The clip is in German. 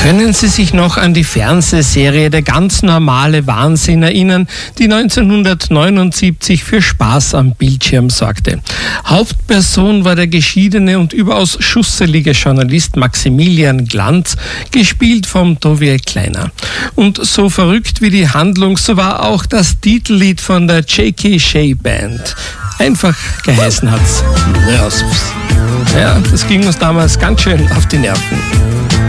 Können Sie sich noch an die Fernsehserie Der ganz normale Wahnsinn erinnern, die 1979 für Spaß am Bildschirm sorgte? Hauptperson war der geschiedene und überaus schusselige Journalist Maximilian Glanz, gespielt vom Tovier Kleiner. Und so verrückt wie die Handlung, so war auch das Titellied von der J.K. Shea Band. Einfach geheißen hat's Wasps. Ja, das ging uns damals ganz schön auf die Nerven.